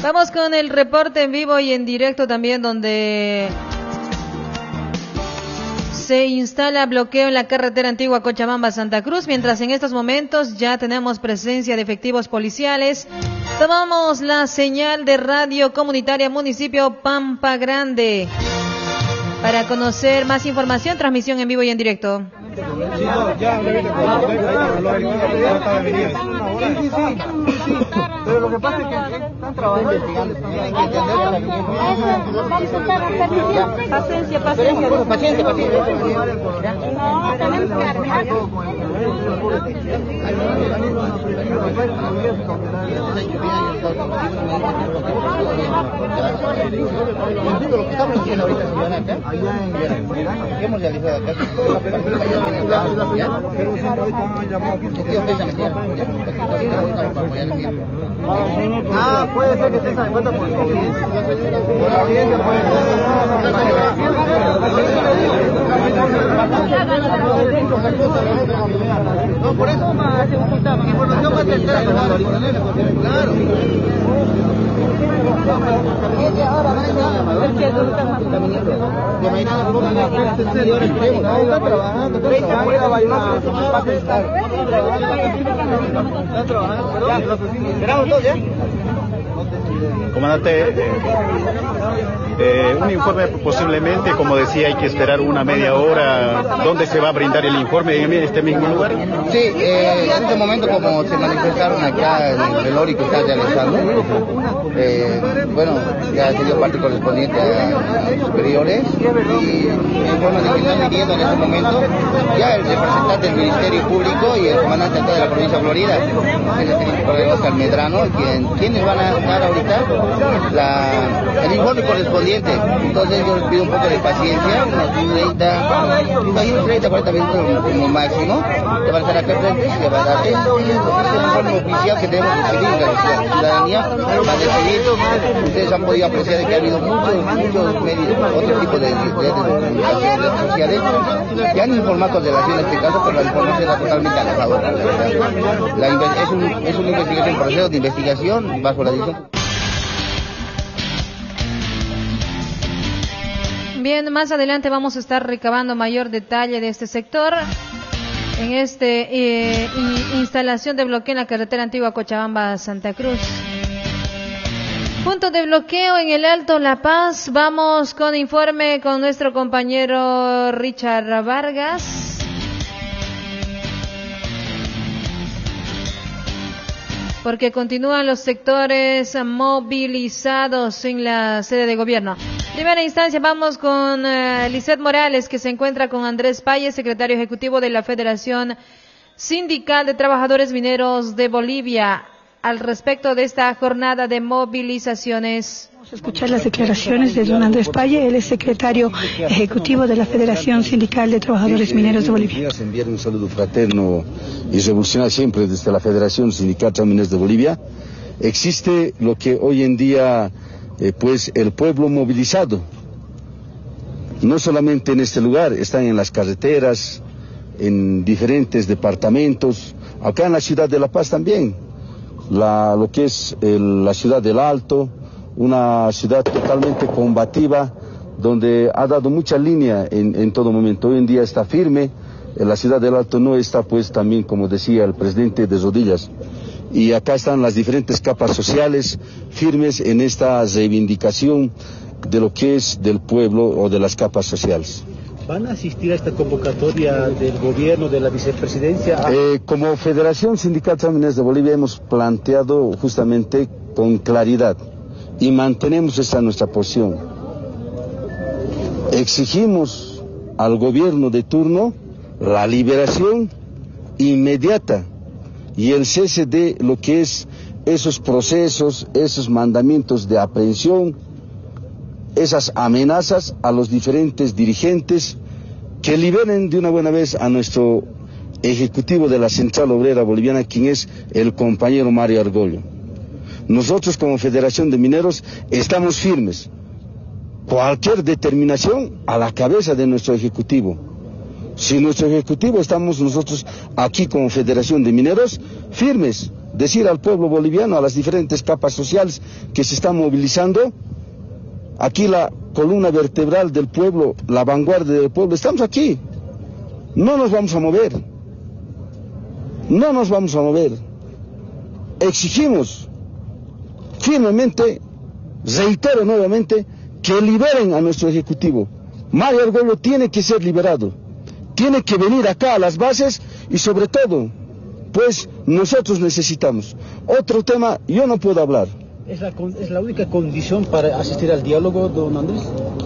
Vamos con el reporte en vivo y en directo también, donde se instala bloqueo en la carretera antigua Cochabamba-Santa Cruz, mientras en estos momentos ya tenemos presencia de efectivos policiales. Tomamos la señal de radio comunitaria municipio Pampa Grande para conocer más información, transmisión en vivo y en directo. Pero lo que pasa es que están trabajando investigando, hay que entender para que paciencia. No, tenemos que arreglar. Lo que estamos haciendo ahorita, señora, acá, allá en hemos realizado acá. Puede ser que estés en cuenta por la audiencia puede ser. No, por eso información más certera, claro. Comandante, un informe posiblemente, como decía, hay que esperar una media hora. ¿Dónde se va a brindar el informe? ¿En este mismo lugar? Sí, en este momento, como se manifestaron acá en el velorio que está realizando, bueno, ya se dio parte correspondiente a los superiores y en forma de que están viviendo en este momento ya el representante del Ministerio Público y el comandante de la provincia de Florida, el teniente coronel Oscar Medrano, quienes van a dar ahorita el informe correspondiente. Entonces yo les pido un poco de paciencia, unos 30, 40 minutos como máximo, que van a estar acá frente y se va a dar el informe oficial que tenemos que recibir, la ciudadanía va a recibir. Ustedes han podido apreciar de que ha habido muchos medios, otro tipo de comunicación sociales que han informado con relación a este caso, pero la información era totalmente a la favor. Es una investigación, un proceso de investigación bajo la dirección. Bien, más adelante vamos a estar recabando mayor detalle de este sector en instalación de bloqueo en la carretera antigua Cochabamba-Santa Cruz. Punto de bloqueo en el Alto La Paz. Vamos con informe con nuestro compañero Richard Vargas. Porque continúan los sectores movilizados en la sede de gobierno. Primera instancia, vamos con Lisset Morales, que se encuentra con Andrés Payes, secretario ejecutivo de la Federación Sindical de Trabajadores Mineros de Bolivia, al respecto de esta jornada de movilizaciones. Vamos a escuchar las declaraciones de don Andrés Payes, él es secretario ejecutivo de la Federación Sindical de Trabajadores Mineros de Bolivia. Enviar un saludo fraterno y revolucionario siempre desde la Federación Sindical de Trabajadores Mineros de Bolivia. Existe lo que hoy en día, pues el pueblo movilizado, no solamente en este lugar, están en las carreteras, en diferentes departamentos, acá en la ciudad de La Paz también, lo que es la ciudad del Alto, una ciudad totalmente combativa, donde ha dado mucha línea en todo momento. Hoy en día está firme, la ciudad del Alto no está, pues también, como decía el presidente, de rodillas. Y acá están las diferentes capas sociales firmes en esta reivindicación de lo que es del pueblo o de las capas sociales. ¿Van a asistir a esta convocatoria del gobierno, de la vicepresidencia? Como Federación Sindical de Trabajadores de Bolivia hemos planteado justamente con claridad y mantenemos esa nuestra posición. Exigimos al gobierno de turno la liberación inmediata y el cese de lo que es esos procesos, esos mandamientos de aprehensión, esas amenazas a los diferentes dirigentes, que liberen de una buena vez a nuestro ejecutivo de la Central Obrera Boliviana, quien es el compañero Mario Argollo. Nosotros como Federación de Mineros estamos firmes. Cualquier determinación a la cabeza de nuestro ejecutivo. Si nuestro ejecutivo estamos nosotros aquí como Federación de Mineros firmes decir al pueblo boliviano, a las diferentes capas sociales que se están movilizando, aquí la columna vertebral del pueblo, la vanguardia del pueblo, estamos aquí. No nos vamos a mover. No nos vamos a mover. Exigimos firmemente, reitero nuevamente, que liberen a nuestro Ejecutivo. Mario Argüello tiene que ser liberado. Tiene que venir acá a las bases y sobre todo, pues nosotros necesitamos. Otro tema, yo no puedo hablar. ¿Es la única condición para asistir al diálogo, don Andrés?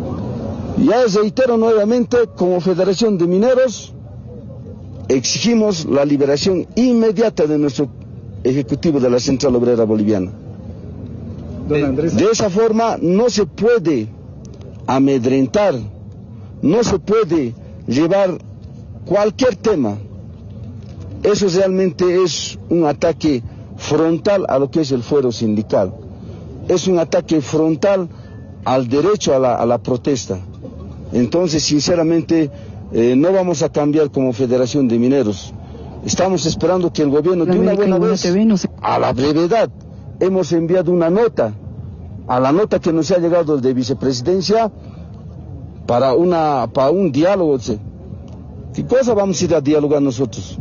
Ya reitero nuevamente, como Federación de Mineros, exigimos la liberación inmediata de nuestro Ejecutivo de la Central Obrera Boliviana. Don Andrés. De esa forma no se puede amedrentar, no se puede llevar cualquier tema. Eso realmente es un ataque frontal a lo que es el fuero sindical. Es un ataque frontal al derecho a la protesta. Entonces, sinceramente, no vamos a cambiar como Federación de Mineros. Estamos esperando que el gobierno de una buena vez, a la brevedad, hemos enviado una nota, a la nota que nos ha llegado de vicepresidencia, para un diálogo. ¿Qué cosa vamos a ir a dialogar nosotros?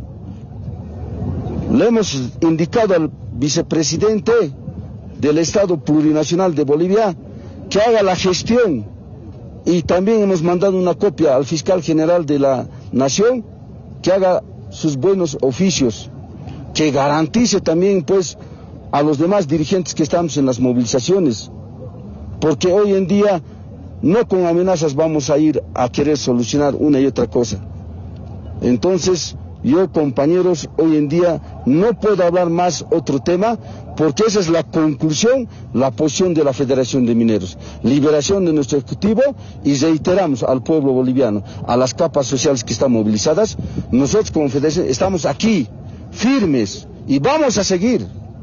Le hemos indicado al vicepresidente del Estado Plurinacional de Bolivia que haga la gestión, y también hemos mandado una copia al fiscal general de la Nación que haga sus buenos oficios, que garantice también pues a los demás dirigentes que estamos en las movilizaciones, porque hoy en día no con amenazas vamos a ir a querer solucionar una y otra cosa. Entonces, yo, compañeros, hoy en día no puedo hablar más otro tema, porque esa es la conclusión, la posición de la Federación de Mineros. Liberación de nuestro Ejecutivo, y reiteramos al pueblo boliviano, a las capas sociales que están movilizadas, nosotros como Federación estamos aquí, firmes, y vamos a seguir.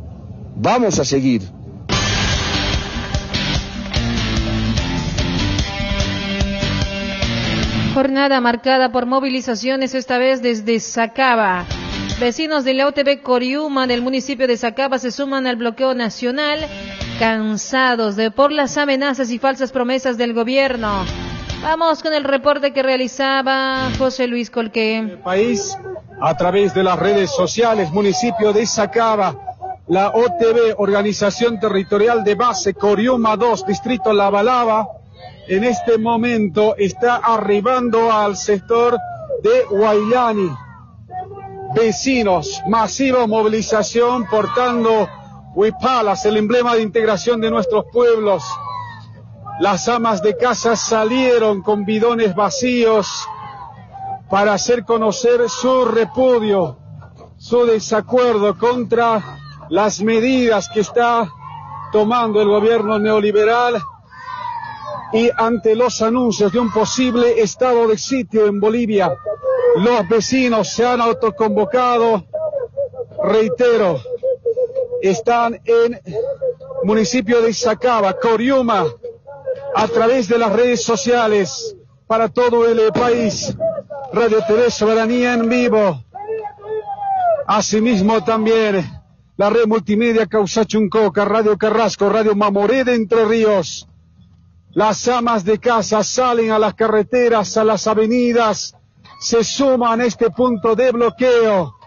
Jornada marcada por movilizaciones, esta vez desde Sacaba. Vecinos de la UTB Coriuma del municipio de Sacaba se suman al bloqueo nacional, cansados por las amenazas y falsas promesas del gobierno. Vamos con el reporte que realizaba José Luis Colque. El país, a través de las redes sociales, municipio de Sacaba, la OTB, Organización Territorial de Base Coriuma 2, Distrito Lavalava, en este momento está arribando al sector de Guayani. Vecinos, masiva movilización portando huipalas, el emblema de integración de nuestros pueblos. Las amas de casa salieron con bidones vacíos para hacer conocer su repudio, su desacuerdo contra las medidas que está tomando el gobierno neoliberal y ante los anuncios de un posible estado de sitio en Bolivia. Los vecinos se han autoconvocado, reitero, están en municipio de Sacaba, Coriuma, a través de las redes sociales para todo el país. Radio TV Soberanía en vivo. Asimismo también la red multimedia Causachuncoca, Radio Carrasco, Radio Mamoré de Entre Ríos. Las amas de casa salen a las carreteras, a las avenidas, se suman a este punto de bloqueo.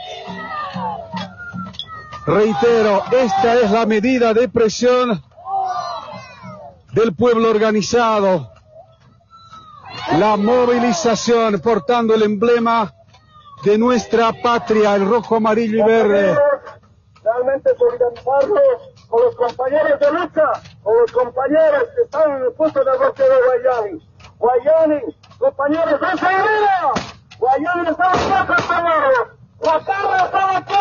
Reitero, esta es la medida de presión del pueblo organizado. La movilización portando el emblema de nuestra patria, el rojo, amarillo y verde. Realmente solidarizarnos con los compañeros de lucha, con los compañeros que están en el punto de bloqueo de Guayani, compañeros, ¡no se olvida! Guayani estamos acá, compañeros. La carga está aquí.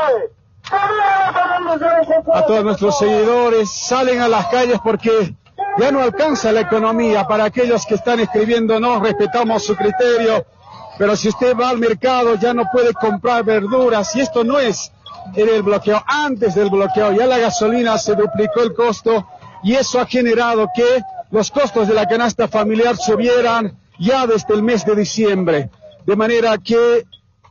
A todos nuestros seguidores, salen a las calles porque ya no alcanza la economía. Para aquellos que están escribiéndonos, respetamos su criterio, pero si usted va al mercado ya no puede comprar verduras, y esto no es en el bloqueo. Antes del bloqueo ya la gasolina se duplicó el costo, y eso ha generado que los costos de la canasta familiar subieran ya desde el mes de diciembre, de manera que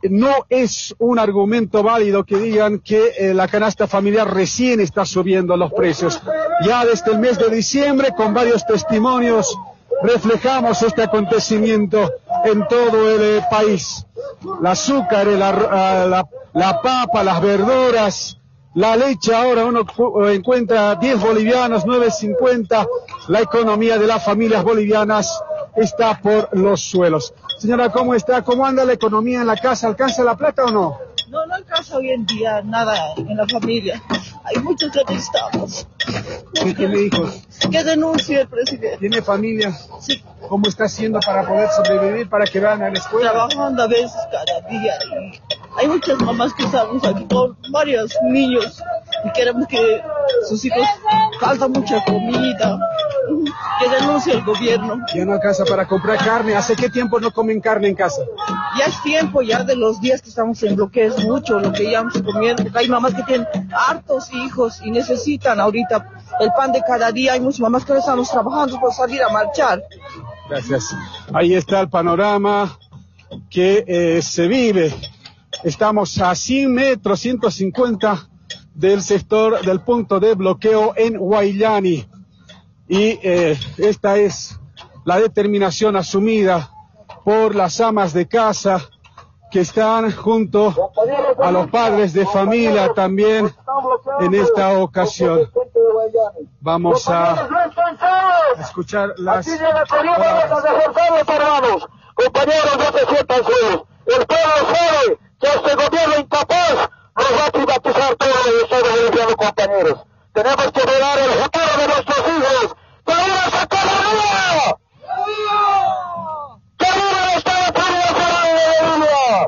no es un argumento válido que digan que la canasta familiar recién está subiendo los precios. Ya desde el mes de diciembre, con varios testimonios, reflejamos este acontecimiento en todo el país. El azúcar, la papa, las verduras, la leche, ahora uno encuentra 10 bolivianos, 9.50. La economía de las familias bolivianas está por los suelos. Señora, ¿cómo está? ¿Cómo anda la economía en la casa? ¿Alcanza la plata o no? No, no alcanza hoy en día nada en la familia. Hay muchos que necesitamos. ¿Tiene hijos? Que denuncie el presidente. ¿Tiene familia? Sí. ¿Cómo está haciendo para poder sobrevivir, para que vayan a la escuela? Trabajando a veces cada día. Y hay muchas mamás que estamos aquí con varios niños y queremos que sus hijos falta mucha comida. Que denuncie el gobierno. Ya no alcanza para comprar carne. ¿Hace qué tiempo no comen carne en casa? Ya es tiempo ya de los días que estamos en bloqueo, es mucho lo que llevamos comiendo. Hay mamás que tienen hartos hijos y necesitan ahorita el pan de cada día. Hay muchas mamás que no estamos trabajando por salir a marchar. Gracias. Ahí está el panorama que se vive. Estamos a 100 metros, 150 del sector del punto de bloqueo en Huayllani. Y esta es la determinación asumida por las amas de casa que están junto a los padres de familia también en esta ocasión. Vamos a escuchar las palabras. Compañeros, no se sientan solos. El pueblo sabe que este gobierno incapaz nos va a privatizar todo el Estado boliviano, compañeros. Tenemos que velar el futuro de nuestros hijos. ¡Que viva esa colonia! ¡Que viva el Estado plurinacional de Bolivia!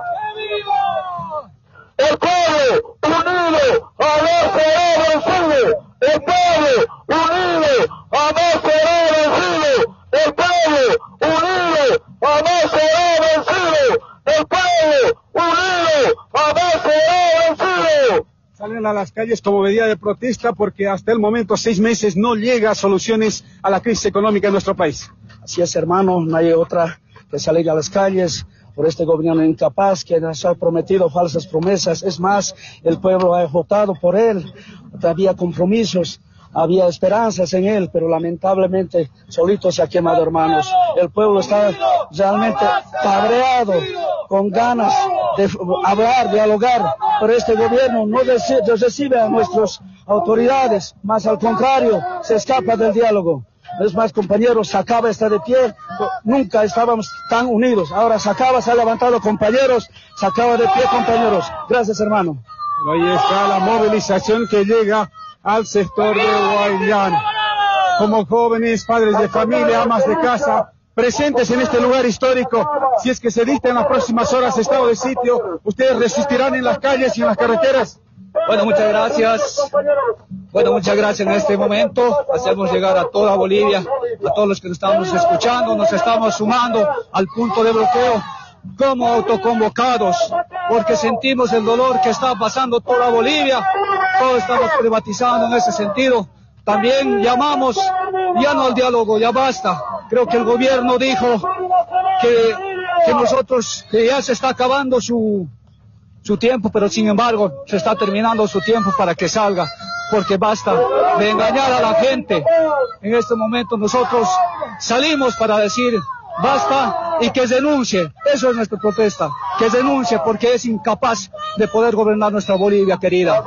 El pueblo unido jamás será vencido. El pueblo unido jamás será vencido. El pueblo unido jamás será vencido. El pueblo unido jamás será vencido. Salen a las calles como medida de protesta porque hasta el momento 6 meses no llega a soluciones a la crisis económica en nuestro país. Así es, hermano, no hay otra que salir a las calles por este gobierno incapaz que nos ha prometido falsas promesas. Es más, el pueblo ha votado por él, había compromisos, había esperanzas en él, pero lamentablemente solito se ha quemado, hermanos. El pueblo está realmente cabreado, con ganas de hablar, dialogar, pero este gobierno no recibe a nuestras autoridades, más al contrario, se escapa del diálogo. Es más, compañeros, Sacaba está de pie, nunca estábamos tan unidos, ahora Sacaba se ha levantado, compañeros, Sacaba de pie, compañeros. Gracias, hermano. Ahí está la movilización que llega al sector de Huayllani. Como jóvenes, padres de familia, amas de casa, presentes en este lugar histórico, si es que se dicta en las próximas horas estado de sitio, ¿ustedes resistirán en las calles y en las carreteras? Bueno, muchas gracias. Bueno, muchas gracias en este momento. Hacemos llegar a toda Bolivia, a todos los que nos estamos escuchando, nos estamos sumando al punto de bloqueo como autoconvocados, porque sentimos el dolor que está pasando toda Bolivia. Todos estamos privatizando en ese sentido. También llamamos ya no al diálogo, ya basta. Creo que el gobierno dijo que nosotros, que ya se está acabando su tiempo, pero sin embargo se está terminando su tiempo para que salga, porque basta de engañar a la gente. En este momento nosotros salimos para decir basta y que denuncie. Eso es nuestra protesta, que denuncie porque es incapaz de poder gobernar nuestra Bolivia querida.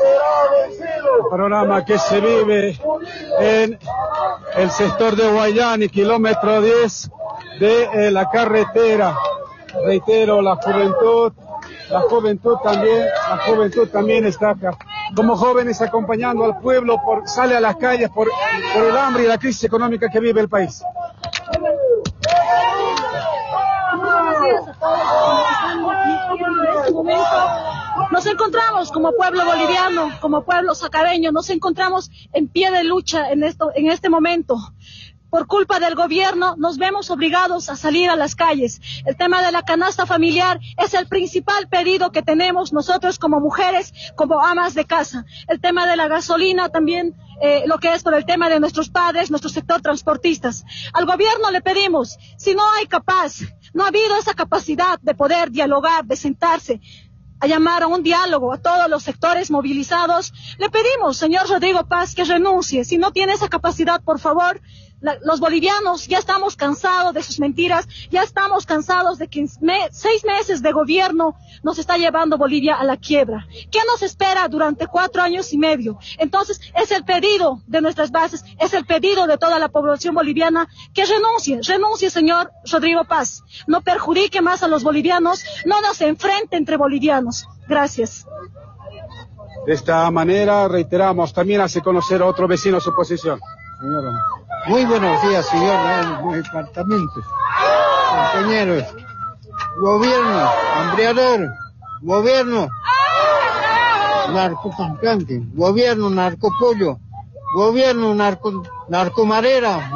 El panorama que se vive en el sector de Huayllani, kilómetro 10 de la carretera. Reitero, la juventud también está acá. Como jóvenes acompañando al pueblo, sale a las calles por el hambre y la crisis económica que vive el país. En este momento nos encontramos como pueblo boliviano, como pueblo sacareño, nos encontramos en pie de lucha en este momento. Por culpa del gobierno nos vemos obligados a salir a las calles. El tema de la canasta familiar es el principal pedido que tenemos nosotros como mujeres, como amas de casa. El tema de la gasolina también lo que es por el tema de nuestros padres, nuestro sector transportistas. Al gobierno le pedimos, si no ha habido esa capacidad de poder dialogar, de sentarse, a llamar a un diálogo a todos los sectores movilizados, le pedimos, señor Rodrigo Paz, que renuncie. Si no tiene esa capacidad, por favor, los bolivianos ya estamos cansados de sus mentiras, ya estamos cansados de que 6 meses de gobierno nos está llevando Bolivia a la quiebra. ¿Qué nos espera durante 4 años y medio? Entonces, es el pedido de nuestras bases, es el pedido de toda la población boliviana que renuncie, señor Rodrigo Paz. No perjudique más a los bolivianos, no nos enfrente entre bolivianos. Gracias. De esta manera, reiteramos, también hace conocer a otro vecino su posición. Señora. Muy buenos días, señor departamento, compañeros. Gobierno hambriador, gobierno narcotraficante, gobierno narcopollo, gobierno narcomarera,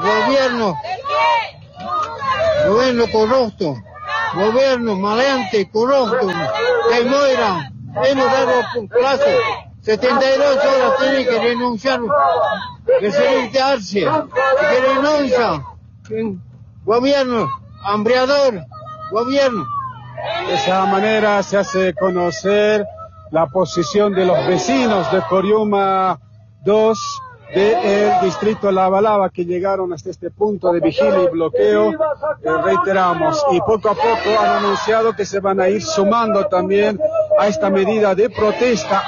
gobierno corrupto, gobierno maleante, corrupto, de Moira, hemos dado plazo, 72 horas tiene que renunciar. Presidente Arce, que renuncia, gobierno, hambriador, gobierno. De esa manera se hace conocer la posición de los vecinos de Coriuma 2 del distrito Lavalava que llegaron hasta este punto de vigilia y bloqueo. Reiteramos, y poco a poco han anunciado que se van a ir sumando también a esta medida de protesta.